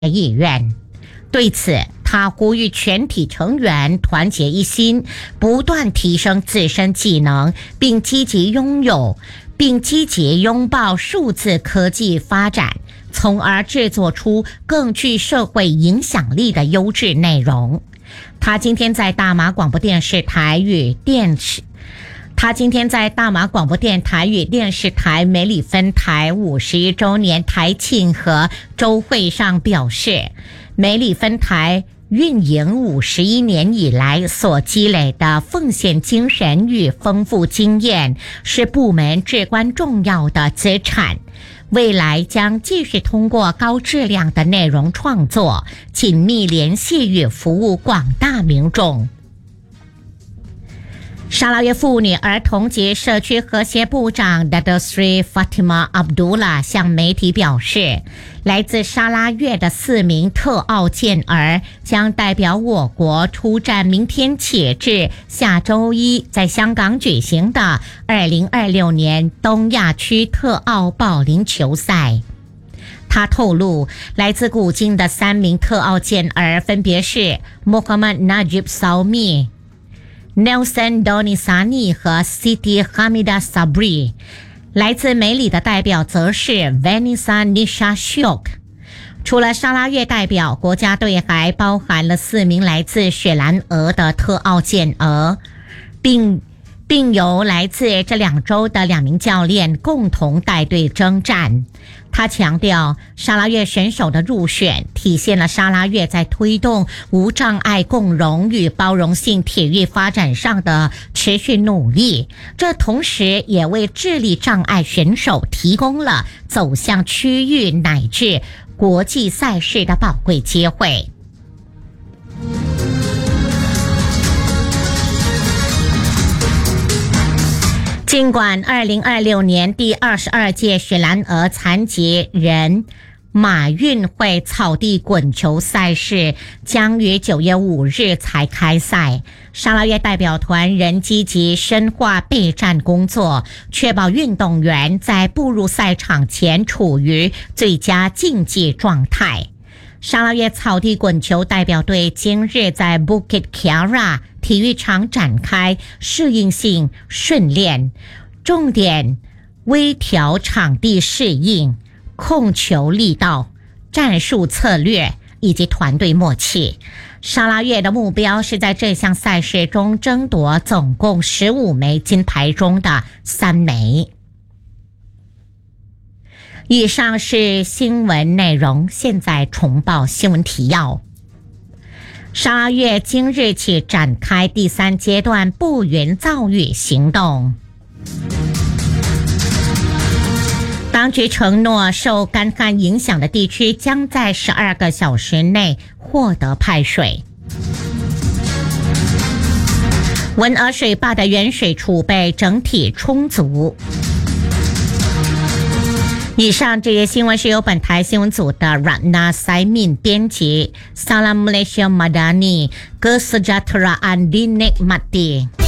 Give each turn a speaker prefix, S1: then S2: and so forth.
S1: 意愿。对此，他呼吁全体成员团结一心，不断提升自身技能，并积极拥抱数字科技发展，从而制作出更具社会影响力的优质内容。他今天在大马广播电台与电视台梅里分台51周年台庆和周会上表示，梅里分台运营51年以来所积累的奉献精神与丰富经验是部门至关重要的资产，未来将继续通过高质量的内容创作，紧密联系与服务广大民众。沙拉越妇女儿童及社区和谐部长 Dato Sri Fatimah Abdullah 向媒体表示，来自沙拉越的4名特奥健儿将代表我国出战明天起至下周一在香港举行的2026年东亚区特奥保龄球赛。他透露，来自古晋的3名特奥健儿分别是 Muhammad Najib Saumi、Nelson Donisani 和 Siti Hamida Sabri， 来自梅里的代表则是 Vanessa Nisha Shok。 除了沙拉越代表，国家队还包含了4名来自雪兰莪的特奥健儿，并由来自这2州的2名教练共同带队征战。他强调，沙拉越选手的入选体现了沙拉越在推动无障碍共融与包容性体育发展上的持续努力，这同时也为智力障碍选手提供了走向区域乃至国际赛事的宝贵机会。尽管2026年第22届雪兰莪残疾人马运会草地滚球赛事将于9月5日才开赛，沙拉越代表团仍积极深化备战工作，确保运动员在步入赛场前处于最佳竞技状态。沙拉越草地滚球代表队今日在 Bukit Kiara 体育场展开适应性训练，重点微调场地适应、控球力道、战术策略以及团队默契。沙拉越的目标是在这项赛事中争夺总共15枚金牌中的3枚。以上是新闻内容，现在重报新闻提要。沙拉越今日起展开第3阶段不云造雨行动。当局承诺，受干旱影响的地区将在12个小时内获得派水。文峨水坝的原水储备整体充足。以上这些新闻是由本台新闻组的 Ratna Saimin 编辑， Salam Malaysia Madani, Kesejahtera Andi Nikmati。